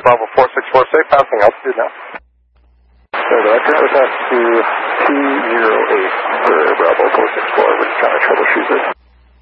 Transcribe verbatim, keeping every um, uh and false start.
Bravo four six four, safe, passing altitude now. So director, with us to two zero eight for